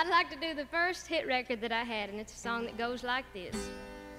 I'd like to do the first hit record that I had, and it's a song that goes like this.